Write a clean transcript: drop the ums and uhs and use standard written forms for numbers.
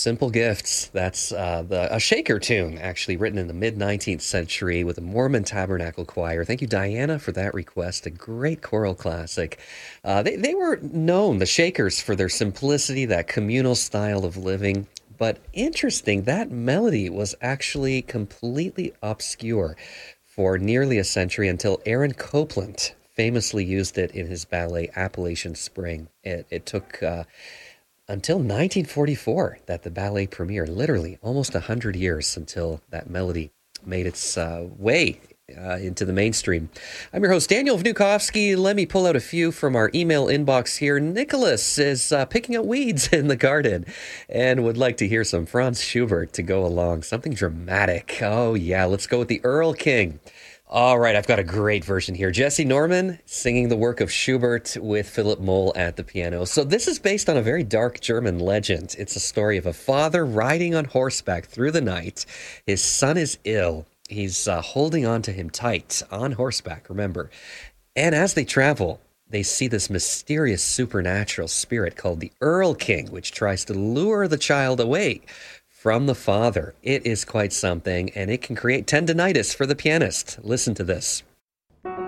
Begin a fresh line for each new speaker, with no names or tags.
Simple Gifts. That's a shaker tune, actually written in the mid 19th century with the Mormon Tabernacle Choir. Thank you, Diana, for that request. A great choral classic. They were known, the Shakers, for their simplicity, that communal style of living. But interesting, that melody was actually completely obscure for nearly a century until Aaron Copland famously used it in his ballet Appalachian Spring. It took until 1944 that the ballet premiered, literally almost 100 years until that melody made its way into the mainstream. I'm your host, Daniel Vnukovsky. Let me pull out a few from our email inbox here. Nicholas is picking up weeds in the garden and would like to hear some Franz Schubert to go along. Something dramatic. Oh, yeah, let's go with the Earl King. All right, I've got a great version here. Jesse Norman singing the work of Schubert with Philip Moll at the piano. So this is based on a very dark German legend. It's a story of a father riding on horseback through the night. His son is ill. He's holding on to him tight on horseback, remember. And as they travel, they see this mysterious supernatural spirit called the Earl King, which tries to lure the child away from the father. It is quite something, and it can create tendinitis for the pianist. Listen to this.